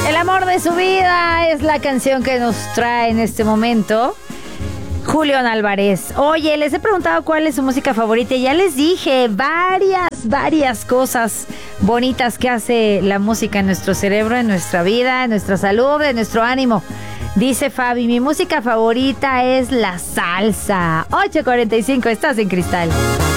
El amor de su vida es la canción que nos trae en este momento Julián Álvarez. Oye, les he preguntado cuál es su música favorita y ya les dije varias cosas bonitas que hace la música en nuestro cerebro, en nuestra vida, en nuestra salud, en nuestro ánimo. Dice Fabi, mi música favorita es la salsa. 8:45, estás en Cristal.